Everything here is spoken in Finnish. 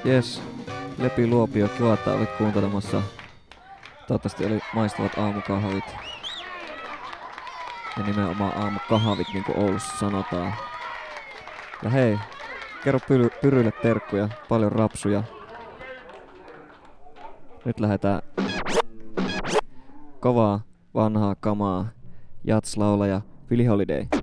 Jes, Lepi Luopio, kiva, että olit kuuntelemassa. Toivottavasti oli maistavat aamukahvit. Ja nimenomaan aamukahvit, niin kuin Oulussa sanotaan. Ja hei, kerro Pyryille terkkuja, paljon rapsuja. Nyt lähdetään kovaa, vanhaa kamaa, jatslaulaja, Billie Holiday.